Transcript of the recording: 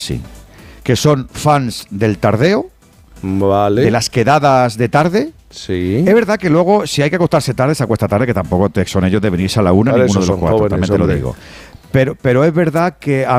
Sí. Que son fans del tardeo, Vale. de las quedadas de tarde. Sí. Es verdad que luego, si hay que acostarse tarde, se acuesta tarde, que tampoco son ellos de venirse a la una, Vale, ninguno de esos los son cuatro, jóvenes, también te lo hombre. digo. Pero es verdad que